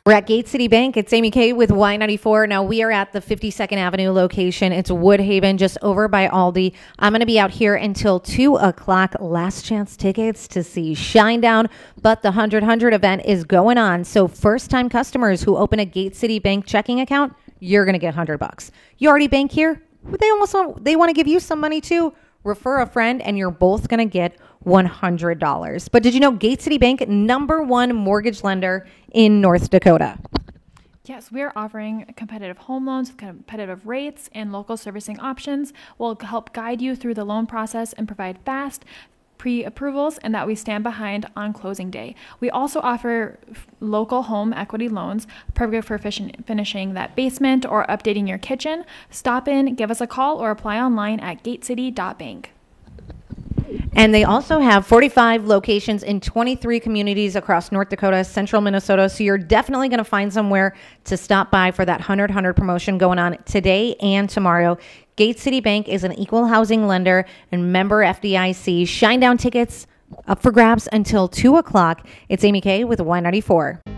We're at Gate City Bank. It's Amy Kay with Y94. Now we are at the 52nd Avenue location. It's Woodhaven, just over by Aldi. I'm going to be out here until 2 o'clock. Last chance tickets to see Shinedown, but the 100 event is going on. So first-time customers who open a Gate City Bank checking account, you're going to get $100. You already bank here? They want to give you some money too. Refer a friend and you're both going to get $100. But did you know Gate City Bank, #1 mortgage lender in North Dakota? Yes, we are offering competitive home loans with competitive rates and local servicing options. We'll help guide you through the loan process and provide fast pre-approvals and that we stand behind on closing day. We also offer local home equity loans, perfect for finishing that basement or updating your kitchen. Stop in, give us a call, or apply online at gatecity.bank. And they also have 45 locations in 23 communities across North Dakota, central Minnesota. So you're definitely going to find somewhere to stop by for that 100 promotion going on today and tomorrow. Gate City Bank is an equal housing lender and member FDIC. Shinedown tickets up for grabs until 2 o'clock. It's Amy Kay with Y94.